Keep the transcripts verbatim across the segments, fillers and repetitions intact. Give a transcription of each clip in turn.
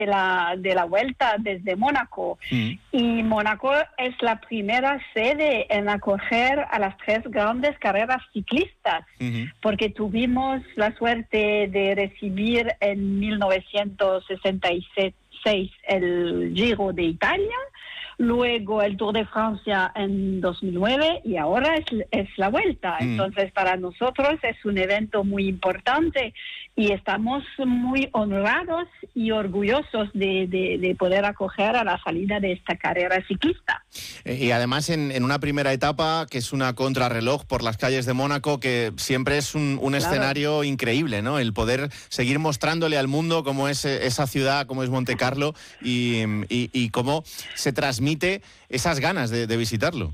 de la, de la Vuelta desde Mónaco. Mm. Y Mónaco es la primera sede en acoger a las tres grandes carreras ciclistas, uh-huh. porque tuvimos la suerte de recibir en mil novecientos sesenta y seis el Giro de Italia, luego el Tour de Francia en dos mil nueve y ahora es, es la Vuelta. Mm. Entonces, para nosotros es un evento muy importante y estamos muy honrados y orgullosos de, de, de poder acoger a la salida de esta carrera ciclista. Y además en, en una primera etapa que es una contrarreloj por las calles de Mónaco, que siempre es un, un claro. escenario increíble, ¿no? El poder seguir mostrándole al mundo cómo es esa ciudad, cómo es Monte Carlo y, y, y cómo se transmite esas ganas de, de visitarlo.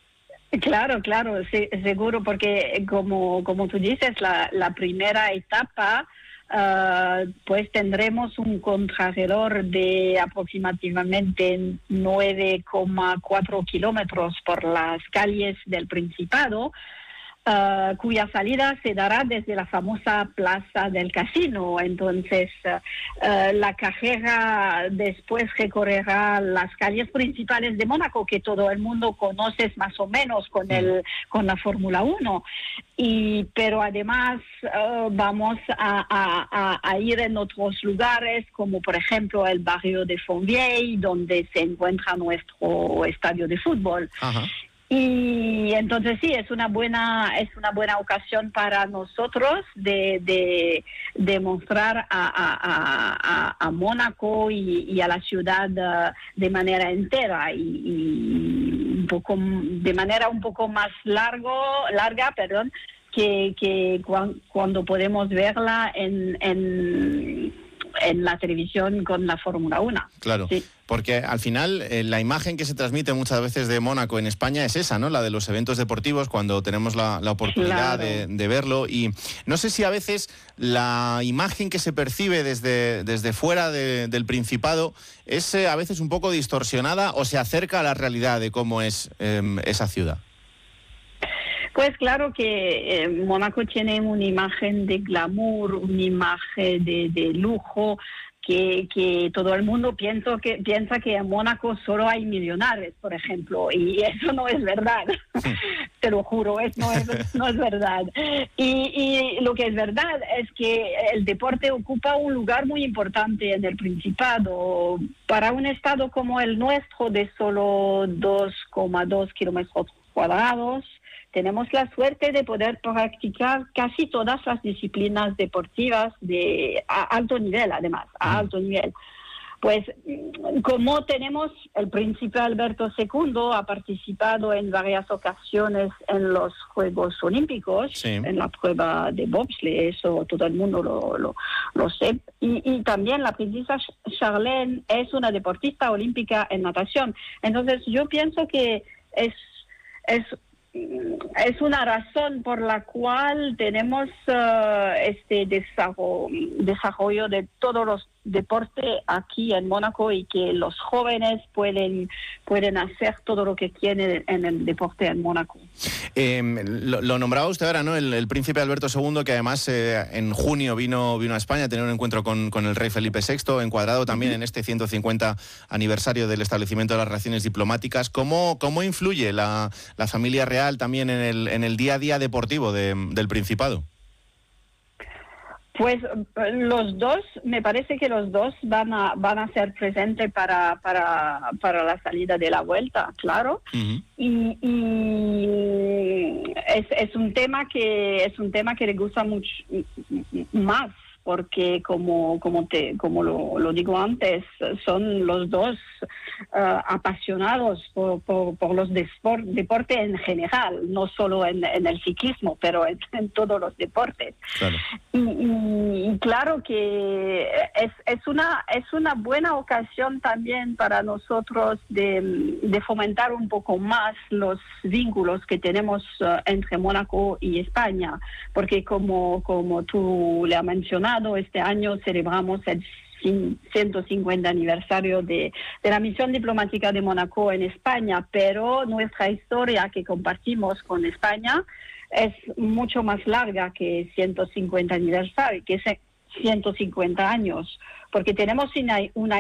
Claro, claro, sí, seguro, porque como, como tú dices, la, la primera etapa, uh, pues tendremos un contrarreloj de aproximadamente nueve coma cuatro kilómetros por las calles del Principado, Uh, cuya salida se dará desde la famosa Plaza del Casino. Entonces, uh, uh, la carrera después recorrerá las calles principales de Mónaco, que todo el mundo conoce más o menos con, el, con la Fórmula uno. Y, pero además uh, vamos a, a, a ir en otros lugares, como por ejemplo el barrio de Fontvieille, donde se encuentra nuestro estadio de fútbol. Ajá. Y entonces sí, es una buena es una buena ocasión para nosotros de, de, de mostrar a, a, a, a Mónaco y, y a la ciudad de manera entera y, y un poco de manera un poco más largo larga, perdón, que, que cuando podemos verla en, en en la televisión con la Fórmula uno. Claro, sí. Porque al final eh, la imagen que se transmite muchas veces de Mónaco en España es esa, ¿no? La de los eventos deportivos, cuando tenemos la, la oportunidad claro. de, de verlo. Y no sé si a veces la imagen que se percibe desde, desde fuera de, del Principado es eh, a veces un poco distorsionada o se acerca a la realidad de cómo es eh, esa ciudad. Pues claro que eh, Mónaco tiene una imagen de glamour, una imagen de, de lujo, que, que todo el mundo piensa que, piensa que en Mónaco solo hay millonarios, por ejemplo, y eso no es verdad. Sí. Te lo juro, es, no, es, no es verdad. Y, y lo que es verdad es que el deporte ocupa un lugar muy importante en el Principado. Para un estado como el nuestro, de solo dos coma dos kilómetros cuadrados, tenemos la suerte de poder practicar casi todas las disciplinas deportivas de a alto nivel, además, a alto nivel. Pues como tenemos, el príncipe Alberto segundo ha participado en varias ocasiones en los Juegos Olímpicos, sí. en la prueba de bobsleigh, eso todo el mundo lo, lo, lo sé. Y, y también la princesa Charlene es una deportista olímpica en natación. Entonces yo pienso que es... es Es una razón por la cual tenemos uh, este desarrollo, desarrollo de todos los deportes aquí en Mónaco y que los jóvenes pueden, pueden hacer todo lo que quieren en el deporte en Mónaco. Eh, lo, lo nombraba usted ahora, ¿no? El, el príncipe Alberto segundo, que además eh, en junio vino, vino a España a tener un encuentro con, con el rey Felipe sexto, encuadrado también uh-huh. en este ciento cincuenta aniversario del establecimiento de las relaciones diplomáticas. ¿Cómo, cómo influye la, la familia real también en el, en el día a día deportivo de, del Principado? Pues los dos, me parece que los dos van a van a ser presentes para para para la salida de la Vuelta, claro. Uh-huh. Y, y es, es un tema que es un tema que le gusta mucho más, porque como como te como lo, lo digo antes, son los dos uh, apasionados por, por, por los despor, deportes en general, no solo en, en el ciclismo, pero en, en todos los deportes. Claro. Y, y, y claro que es, es una es una buena ocasión también para nosotros de, de fomentar un poco más los vínculos que tenemos uh, entre Mónaco y España, porque como como tú le has mencionado, este año celebramos el ciento cincuenta aniversario de, de la misión diplomática de Mónaco en España, pero nuestra historia que compartimos con España es mucho más larga que ciento cincuenta aniversario, que se, ciento cincuenta años, porque tenemos una, una